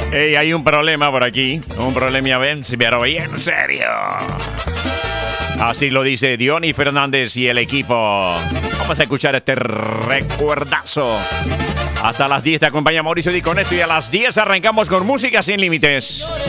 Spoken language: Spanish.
Hey, hay un problema por aquí. Un problema, pero bien serio. Así lo dice Diony Fernández y el equipo. Vamos a escuchar este recuerdazo. Hasta las 10 te acompaña Mauricio Di con esto y a las 10 arrancamos con Música Sin Límites.